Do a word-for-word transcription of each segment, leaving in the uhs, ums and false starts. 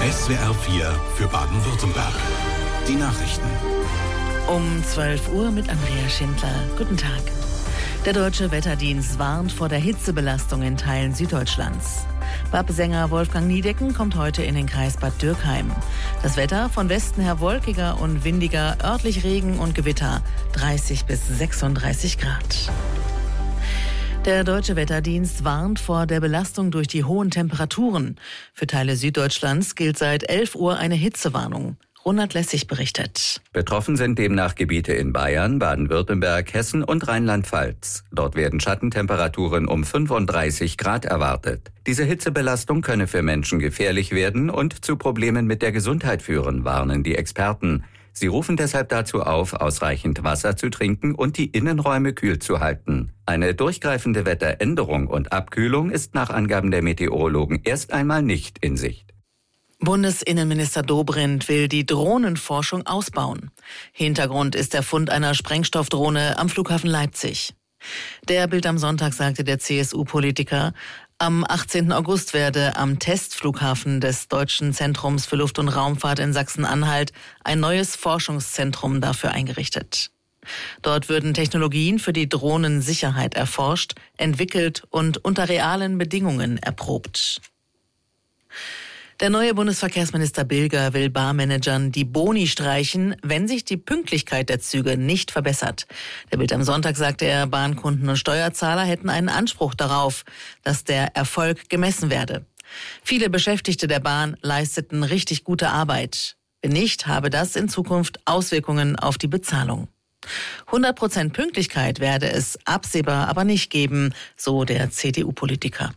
S W R vier für Baden-Württemberg. Die Nachrichten. Um zwölf Uhr mit Andrea Schindler. Guten Tag. Der Deutsche Wetterdienst warnt vor der Hitzebelastung in Teilen Süddeutschlands. B A P-Sänger Wolfgang Niedecken kommt heute in den Kreis Bad Dürkheim. Das Wetter von Westen her wolkiger und windiger, örtlich Regen und Gewitter, dreißig bis sechsunddreißig Grad. Der Deutsche Wetterdienst warnt vor der Belastung durch die hohen Temperaturen. Für Teile Süddeutschlands gilt seit elf Uhr eine Hitzewarnung. Ronald Lessig berichtet. Betroffen sind demnach Gebiete in Bayern, Baden-Württemberg, Hessen und Rheinland-Pfalz. Dort werden Schattentemperaturen um fünfunddreißig Grad erwartet. Diese Hitzebelastung könne für Menschen gefährlich werden und zu Problemen mit der Gesundheit führen, warnen die Experten. Sie rufen deshalb dazu auf, ausreichend Wasser zu trinken und die Innenräume kühl zu halten. Eine durchgreifende Wetteränderung und Abkühlung ist nach Angaben der Meteorologen erst einmal nicht in Sicht. Bundesinnenminister Dobrindt will die Drohnenforschung ausbauen. Hintergrund ist der Fund einer Sprengstoffdrohne am Flughafen Leipzig. Der Bild am Sonntag sagte der C S U-Politiker, am achtzehnten August werde am Testflughafen des Deutschen Zentrums für Luft- und Raumfahrt in Sachsen-Anhalt ein neues Forschungszentrum dafür eingerichtet. Dort würden Technologien für die Drohnensicherheit erforscht, entwickelt und unter realen Bedingungen erprobt. Der neue Bundesverkehrsminister Bilger will Barmanagern die Boni streichen, wenn sich die Pünktlichkeit der Züge nicht verbessert. Der Bild am Sonntag sagte er, Bahnkunden und Steuerzahler hätten einen Anspruch darauf, dass der Erfolg gemessen werde. Viele Beschäftigte der Bahn leisteten richtig gute Arbeit. Wenn nicht, habe das in Zukunft Auswirkungen auf die Bezahlung. hundert Prozent Pünktlichkeit werde es absehbar aber nicht geben, so der C D U-Politiker.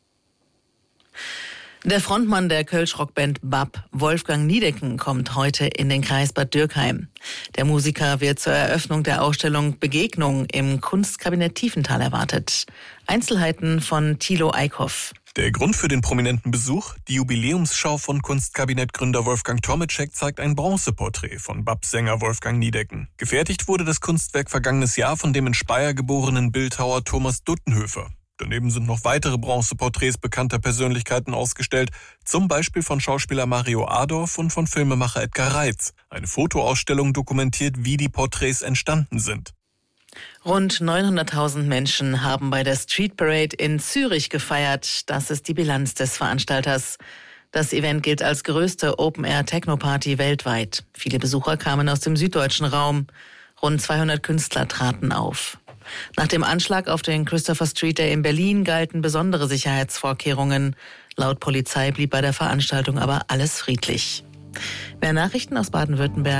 Der Frontmann der Kölsch-Rockband B A P, Wolfgang Niedecken, kommt heute in den Kreis Bad Dürkheim. Der Musiker wird zur Eröffnung der Ausstellung Begegnung im Kunstkabinett Tiefenthal erwartet. Einzelheiten von Thilo Eickhoff. Der Grund für den prominenten Besuch? Die Jubiläumsschau von Kunstkabinettgründer Wolfgang Tomeczek zeigt ein Bronzeporträt von B A P-Sänger Wolfgang Niedecken. Gefertigt wurde das Kunstwerk vergangenes Jahr von dem in Speyer geborenen Bildhauer Thomas Duttenhöfer. Daneben sind noch weitere Bronzeporträts bekannter Persönlichkeiten ausgestellt, zum Beispiel von Schauspieler Mario Adorf und von Filmemacher Edgar Reitz. Eine Fotoausstellung dokumentiert, wie die Porträts entstanden sind. Rund neunhunderttausend Menschen haben bei der Street Parade in Zürich gefeiert. Das ist die Bilanz des Veranstalters. Das Event gilt als größte Open-Air-Techno-Party weltweit. Viele Besucher kamen aus dem süddeutschen Raum. Rund zweihundert Künstler traten auf. Nach dem Anschlag auf den Christopher Street Day in Berlin galten besondere Sicherheitsvorkehrungen. Laut Polizei blieb bei der Veranstaltung aber alles friedlich. Mehr Nachrichten aus Baden-Württemberg